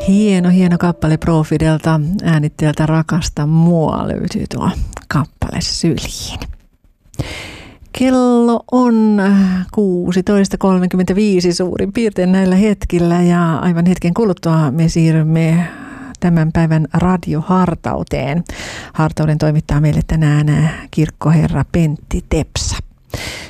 Hieno kappale Profidelta, äänittäjältä Rakasta mua löytyy tuo kappale syliin. Kello on 16.35 suurin piirtein näillä hetkillä ja aivan hetken kuluttua me siirrymme tämän päivän radiohartauteen. Hartauden toimittaa meille tänään kirkkoherra Pentti Tepsa.